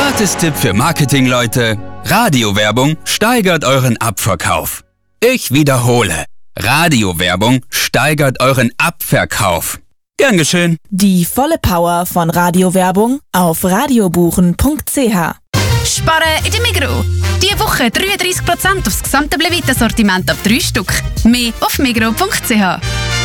Gratis-Tipp für Marketingleute: Radiowerbung steigert euren Abverkauf. Ich wiederhole: Radiowerbung steigert euren Abverkauf. Gern geschehen. Die volle Power von Radiowerbung auf radiobuchen.ch. Sparen in der Migros. Diese Woche 33% aufs gesamte Blevita-Sortiment ab 3 Stück. Mehr auf migros.ch.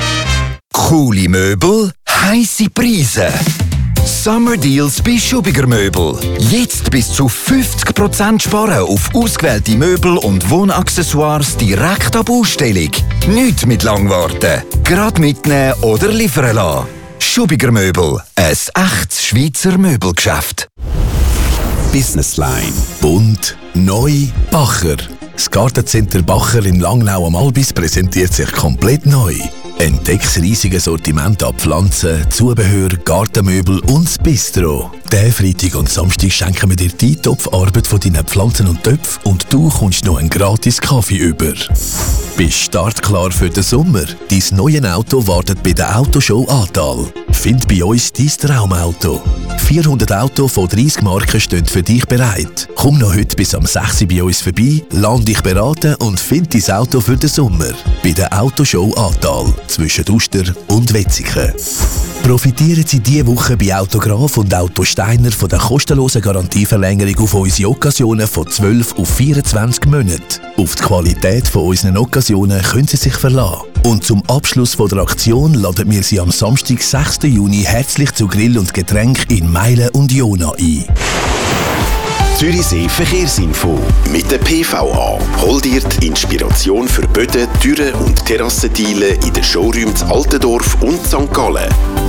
Coole Möbel, heisse Preise. Summer Deals bei Schubiger Möbel. Jetzt bis zu 50% sparen auf ausgewählte Möbel und Wohnaccessoires direkt ab Ausstellung. Nicht mit Langwarten. Gerade mitnehmen oder liefern lassen. Schubiger Möbel. Ein echtes Schweizer Möbelgeschäft. Businessline. Bunt, neu, Bacher. Das Gartencenter Bacher in Langnau am Albis präsentiert sich komplett neu. Entdecke das riesige Sortiment an Pflanzen, Zubehör, Gartenmöbel und das Bistro. Diesen Freitag und Samstag schenken wir dir die Topfarbeit von deinen Pflanzen und Töpfen und du kommst noch einen gratis Kaffee über. Bist startklar für den Sommer? Dein neues Auto wartet bei der Autoshow Atal. Find bei uns dein Traumauto. 400 Autos von 30 Marken stehen für dich bereit. Komm noch heute bis am 6 Uhr bei uns vorbei, lass dich beraten und find dein Auto für den Sommer. Bei der Autoshow Atal zwischen Uster und Wetzikon. Profitieren Sie diese Woche bei Autograf und Auto Steiner von der kostenlosen Garantieverlängerung auf unsere Occasionen von 12 auf 24 Monate. Auf die Qualität von unseren Occasionen können Sie sich verlassen. Und zum Abschluss der Aktion laden wir Sie am Samstag, 6. Juni herzlich zu Grill und Getränk in Meilen und Jona ein. Zürichsee Verkehrsinfo mit der PVA. Hol dir die Inspiration für Böden, Türen und Terrassenteile in den Showrooms Altendorf und St. Gallen.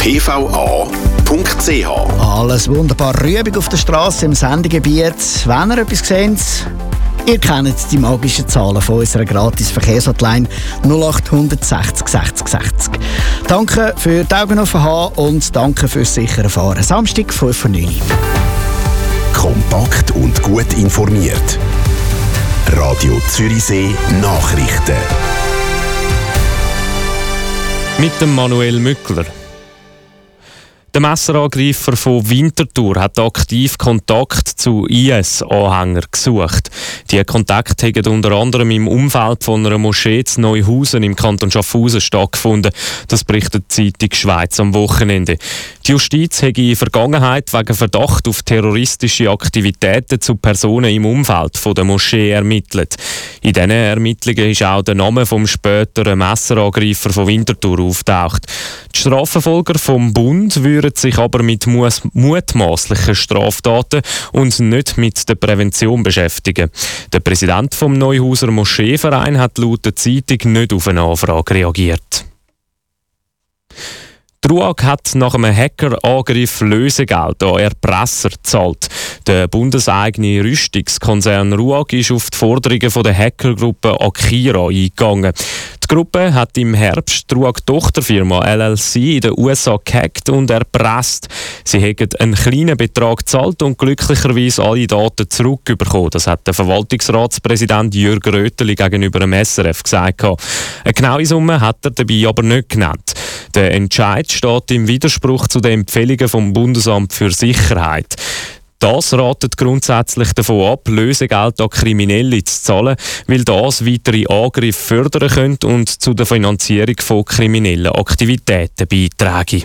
pva.ch. Alles wunderbar ruhig auf der Straße im Sendegebiet. Wenn ihr etwas seht, ihr kennt die magischen Zahlen von unserer gratis Verkehrshotline 0800 60 60 60. Danke für die Augen offen haben und danke fürs sichere Fahren. Samstag 5:09 Uhr. Kompakt und gut informiert. Radio Zürichsee Nachrichten. Mit dem Manuel Mückler. Der Messerangreifer von Winterthur hat aktiv Kontakt zu IS-Anhängern gesucht. Diese Kontakte haben unter anderem im Umfeld von einer Moschee in Neuhausen im Kanton Schaffhausen stattgefunden. Das berichtet die Zeitung Schweiz am Wochenende. Die Justiz hat in der Vergangenheit wegen Verdacht auf terroristische Aktivitäten zu Personen im Umfeld von der Moschee ermittelt. In diesen Ermittlungen ist auch der Name vom späteren Messerangreifer von Winterthur auftaucht. Die Strafverfolger vom Bund würden sich aber mit mutmaßlichen Straftaten und nicht mit der Prävention beschäftigen. Der Präsident vom Neuhauser Moscheeverein hat laut der Zeitung nicht auf eine Anfrage reagiert. Die RUAG hat nach einem Hackerangriff Lösegeld an Erpresser gezahlt. Der bundeseigene Rüstungskonzern RUAG ist auf die Forderungen von der Hackergruppe Akira eingegangen. Die Gruppe hat im Herbst die RUAG-Tochterfirma LLC in den USA gehackt und erpresst. Sie haben einen kleinen Betrag gezahlt und glücklicherweise alle Daten zurückbekommen. Das hat der Verwaltungsratspräsident Jürg Röteli gegenüber dem SRF gesagt. Eine genaue Summe hat er dabei aber nicht genannt. Der Entscheid steht im Widerspruch zu den Empfehlungen vom Bundesamt für Sicherheit. Das ratet grundsätzlich davon ab, Lösegeld an Kriminelle zu zahlen, weil das weitere Angriffe fördern könnte und zu der Finanzierung von kriminellen Aktivitäten beiträgt.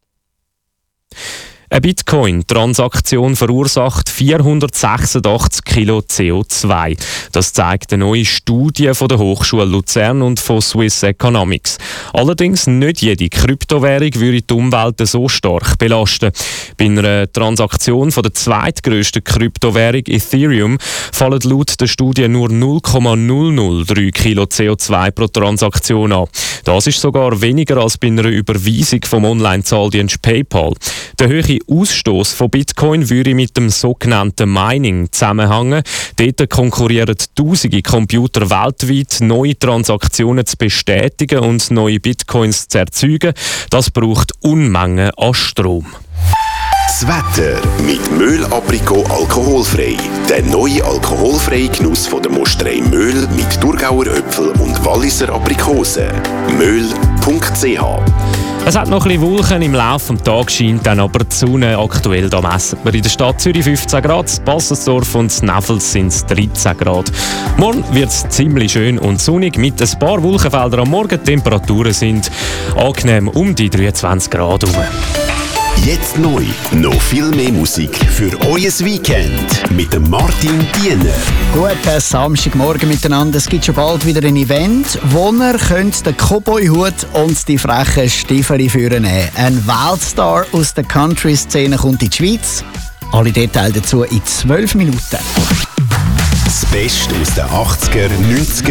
Eine Bitcoin-Transaktion verursacht 486 Kilo CO2. Das zeigt eine neue Studie von der Hochschule Luzern und von Swiss Economics. Allerdings nicht jede Kryptowährung würde die Umwelt so stark belasten. Bei einer Transaktion von der zweitgrössten Kryptowährung Ethereum fallen laut der Studie nur 0,003 Kilo CO2 pro Transaktion an. Das ist sogar weniger als bei einer Überweisung vom Online-Zahldienst PayPal. Der höhere Ausstoß von Bitcoin würde mit dem sogenannten Mining zusammenhängen. Dort konkurrieren tausende Computer weltweit, neue Transaktionen zu bestätigen und neue Bitcoins zu erzeugen. Das braucht Unmengen an Strom. Das Wetter mit Möhl Aprikot alkoholfrei. Der neue alkoholfreie Genuss von der Mosterei Möhl mit Thurgauer Äpfel und Walliser Aprikosen. Möhl.ch Es hat noch ein bisschen Wolken, im Laufe des Tages scheint dann aber die Sonne. Aktuell da messen wir in der Stadt Zürich 15 Grad, Baselsdorf und Neffels sind es 13 Grad. Morgen wird es ziemlich schön und sonnig mit ein paar Wolkenfeldern am Morgen. Die Temperaturen sind angenehm um die 23 Grad herum. Jetzt neu. Noch viel mehr Musik für euer Weekend mit dem Martin Diener. Guten Samstagmorgen miteinander. Es gibt schon bald wieder ein Event, wo ihr könnt den Cowboy-Hut und die frechen Stiefel führen. Ein Weltstar aus der Country-Szene kommt in die Schweiz. Alle Details dazu in 12 Minuten. Das Beste aus den 80er, 90er